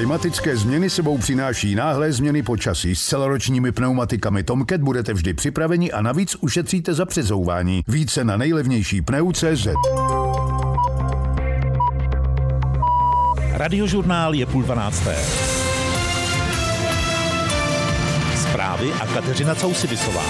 Klimatické změny sebou přináší náhlé změny počasí. S celoročními pneumatikami Tomcat budete vždy připraveni a navíc ušetříte za přezouvání. Více na nejlevnější pneu.cz. Radiožurnál je 11:30. Zprávy a Kateřina Cousibisová.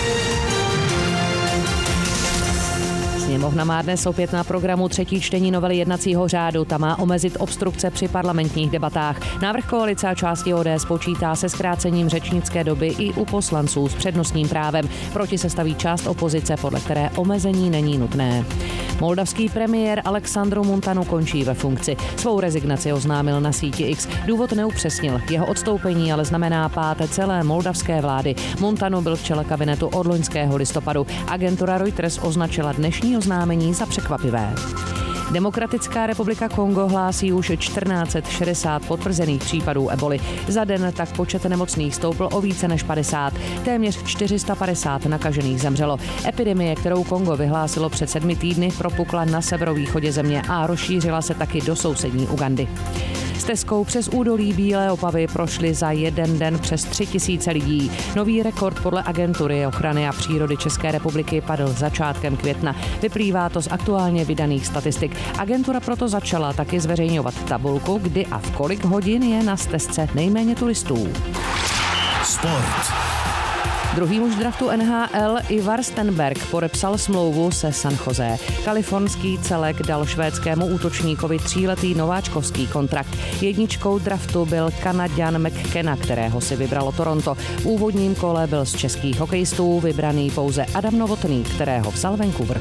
Sněmovna má dnes opět na programu třetí čtení novely jednacího řádu. Ta má omezit obstrukce při parlamentních debatách. Návrh koalice a části ODS počítá se zkrácením řečnické doby i u poslanců s přednostním právem. Proti se staví část opozice, podle které omezení není nutné. Moldavský premiér Alexandru Montanu končí ve funkci. Svou rezignaci oznámil na síti X. Důvod neupřesnil. Jeho odstoupení ale znamená pád celé moldavské vlády. Montanu byl v čele kabinetu od loňského listopadu. Agentura Reuters označila dnešní oznámení za překvapivé. Demokratická republika Kongo hlásí už 1460 potvrzených případů eboli. Za den tak počet nemocných stoupl o více než 50. Téměř 450 nakažených zemřelo. Epidemie, kterou Kongo vyhlásilo před 7 týdny, propukla na severovýchodě země a rozšířila se taky do sousední Ugandy. Stezkou přes údolí Bílé Opavy prošli za jeden den přes 3000 lidí. Nový rekord podle Agentury ochrany a přírody České republiky padl začátkem května. Vyplývá to z aktuálně vydaných statistik. Agentura proto začala taky zveřejňovat tabulku, kdy a v kolik hodin je na stezce nejméně turistů. Sport. Druhý muž draftu NHL Ivar Stenberg podepsal smlouvu se San Jose. Kalifornský celek dal švédskému útočníkovi 3letý nováčkovský kontrakt. Jedničkou draftu byl Kanaďan McKenna, kterého si vybralo Toronto. V úvodním kole byl z českých hokejistů vybraný pouze Adam Novotný, kterého vzal Vancouver.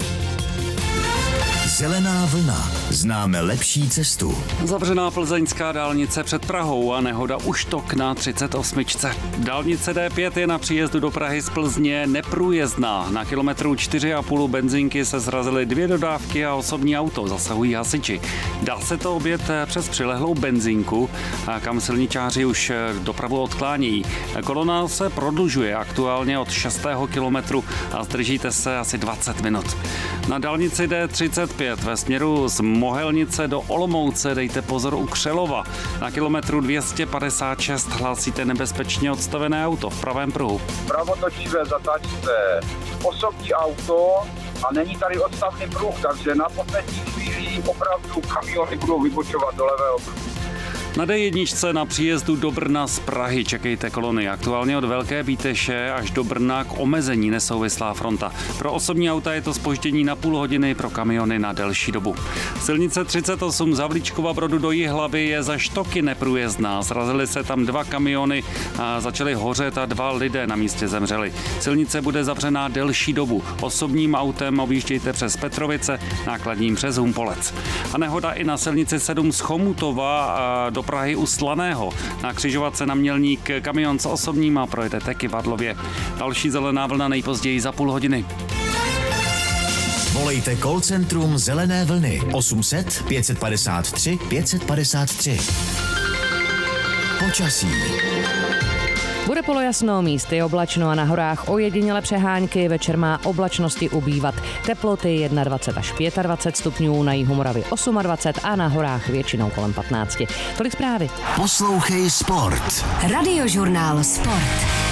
Zelená vlna. Známe lepší cestu. Zavřená plzeňská dálnice před Prahou a nehoda už tok na 38. Dálnice D5 je na příjezdu do Prahy z Plzně neprůjezdná. Na kilometru 4,5 benzinky se zrazily 2 dodávky a osobní auto, zasahují hasiči. Dá se to objet přes přilehlou benzínku, kam silničáři už dopravu odklánějí. Kolona se prodlužuje aktuálně od 6. kilometru a zdržíte se asi 20 minut. Na dálnici D35 ve směru z Mohelnice do Olomouce dejte pozor u Křelova. Na kilometru 256 hlásíte nebezpečně odstavené auto v pravém pruhu. Pravotočivé zatáčíte osobní auto a není tady odstavný pruh, takže na poslední chvíli opravdu kamiony budou vybočovat do levého pruhu. Na D1 na příjezdu do Brna z Prahy čekejte kolony. Aktuálně od Velké Bíteše až do Brna k omezení nesouvislá fronta. Pro osobní auta je to zpoždění na půl hodiny, pro kamiony na delší dobu. Silnice 38 z Havlíčkova Brodu do Jihlavy je za Štoky neprůjezdná. Zrazily se tam 2 kamiony a začaly hořet a 2 lidé na místě zemřeli. Silnice bude zavřená delší dobu. Osobním autem objíždějte přes Petrovice, nákladním přes Humpolec. A nehoda i na silnici 7 z Chomutova do Prahy u Slaného. Na křižovatce na Mělník kamion s osobním a projedete Kyvadlově. Další zelená vlna nejpozději za půl hodiny. Volejte call centrum Zelené vlny 800 553 553. Počasí. Bude polojasno, místy oblačno a na horách ojediněle přehánky, večer má oblačnosti ubývat. Teploty 21 až 25 stupňů, na jihu Moravy 28 a na horách většinou kolem 15. Tolik zprávy. Poslouchej Sport. Radiožurnál Sport.